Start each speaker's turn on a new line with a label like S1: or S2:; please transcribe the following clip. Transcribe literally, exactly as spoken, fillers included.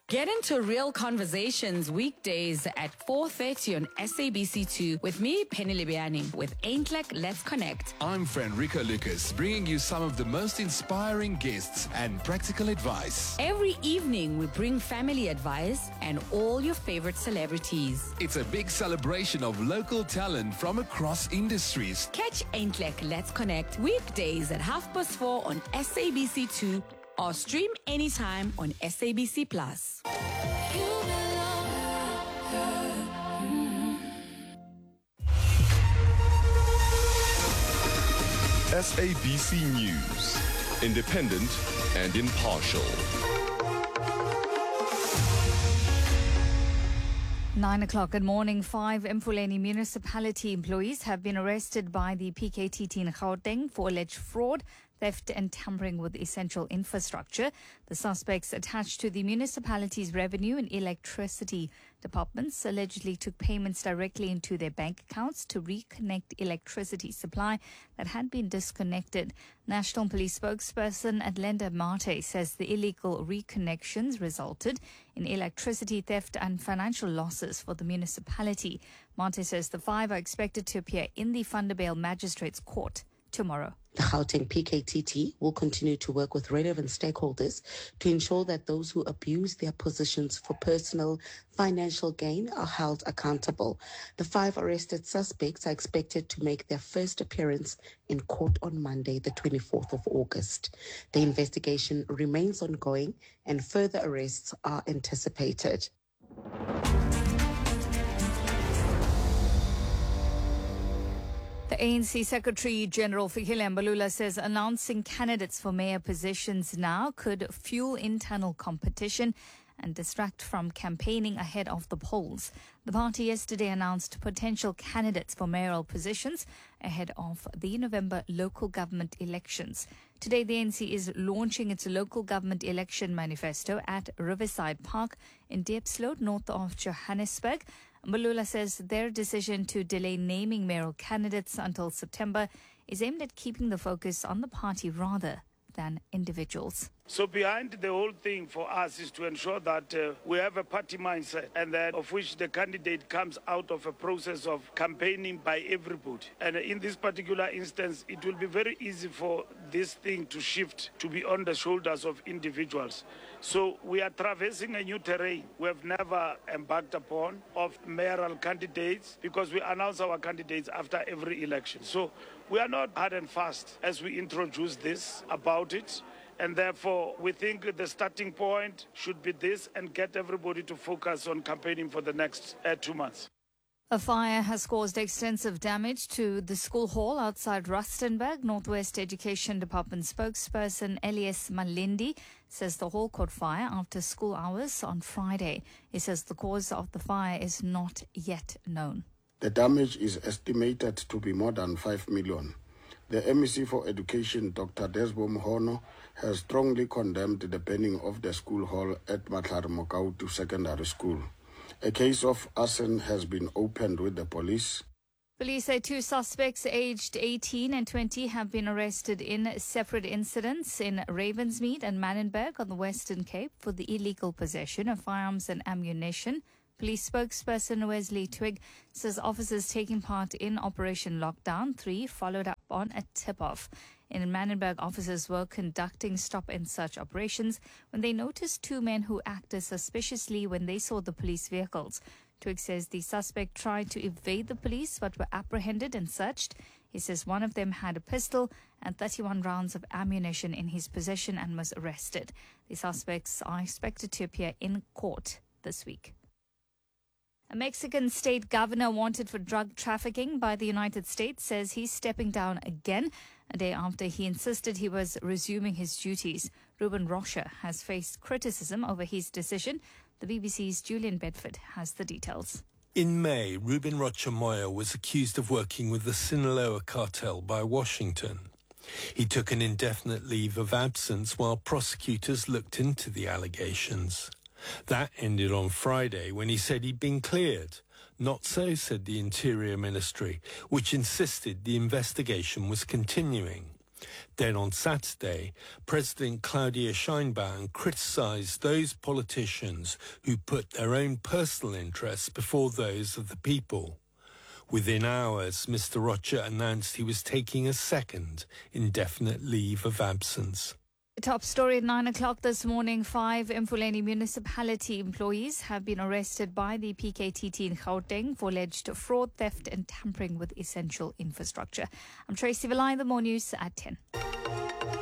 S1: Get into real conversations weekdays at four thirty on S A B C two with me, Penny Libiani, with Aintlek Let's Connect.
S2: I'm Frederica Lucas, bringing you some of the most inspiring guests and practical advice.
S1: Every evening, we bring family advice and all your favorite celebrities.
S2: It's a big celebration of local talent from across industries.
S1: Catch Aintlek Let's Connect weekdays at half past four on S A B C two or stream anytime on S A B C Plus.
S3: S A B C News, independent and impartial.
S4: Nine o'clock, good morning. Five Mfuleni municipality employees have been arrested by the P K T T in Gauteng for alleged fraud, theft and tampering with essential infrastructure. The suspects attached to the municipality's revenue and electricity departments allegedly took payments directly into their bank accounts to reconnect electricity supply that had been disconnected. National Police spokesperson Adlenda Mate says the illegal reconnections resulted in electricity theft and financial losses for the municipality. Mate says the five are expected to appear in the Vanderbijl Magistrates Court tomorrow.
S5: The Gauteng P K T T will continue to work with relevant stakeholders to ensure that those who abuse their positions for personal financial gain are held accountable. The five arrested suspects are expected to make their first appearance in court on Monday, the twenty-fourth of August. The investigation remains ongoing and further arrests are anticipated.
S4: The A N C Secretary General Fikile Mbalula says announcing candidates for mayor positions now could fuel internal competition and distract from campaigning ahead of the polls. The party yesterday announced potential candidates for mayoral positions ahead of the November local government elections. Today, the A N C is launching its local government election manifesto at Riverside Park in Diepsloot, north of Johannesburg. Mbalula says their decision to delay naming mayoral candidates until September is aimed at keeping the focus on the party rather than individuals.
S6: So behind the whole thing for us is to ensure that uh, we have a party mindset, and that of which the candidate comes out of a process of campaigning by everybody. And in this particular instance, it will be very easy for this thing to shift to be on the shoulders of individuals. So we are traversing a new terrain we have never embarked upon of mayoral candidates, because we announce our candidates after every election. So we are not hard and fast as we introduce this about it. And therefore, we think the starting point should be this and get everybody to focus on campaigning for the next uh, two months.
S4: A fire has caused extensive damage to the school hall outside Rustenburg. Northwest Education Department spokesperson Elias Malindi says the hall caught fire after school hours on Friday. He says the cause of the fire is not yet known.
S7: The damage is estimated to be more than five million. The M E C for Education, Doctor Desbo Mhono, has strongly condemned the burning of the school hall at Matlare Mokautu Secondary School. A case of arson has been opened with the police.
S4: Police say two suspects aged eighteen and twenty have been arrested in separate incidents in Ravensmead and Manenberg on the Western Cape for the illegal possession of firearms and ammunition. Police spokesperson Wesley Twig says officers taking part in Operation Lockdown three followed up on a tip-off. In Manenberg, officers were conducting stop-and-search operations when they noticed two men who acted suspiciously when they saw the police vehicles. Twig says the suspect tried to evade the police but were apprehended and searched. He says one of them had a pistol and thirty-one rounds of ammunition in his possession and was arrested. The suspects are expected to appear in court this week. A Mexican state governor wanted for drug trafficking by the United States says he's stepping down again a day after he insisted he was resuming his duties. Ruben Rocha has faced criticism over his decision. The B B C's Julian Bedford has the details.
S8: In May, Ruben Rocha Moya was accused of working with the Sinaloa cartel by Washington. He took an indefinite leave of absence while prosecutors looked into the allegations. That ended on Friday when he said he'd been cleared. Not so, said the Interior Ministry, which insisted the investigation was continuing. Then on Saturday, President Claudia Sheinbaum criticised those politicians who put their own personal interests before those of the people. Within hours, Mister Rocha announced he was taking a second indefinite leave of absence.
S4: Top story at nine o'clock this morning. Five Mfuleni municipality employees have been arrested by the P K T T in Gauteng for alleged fraud, theft and tampering with essential infrastructure. I'm Tracy Vilay, the More News at ten.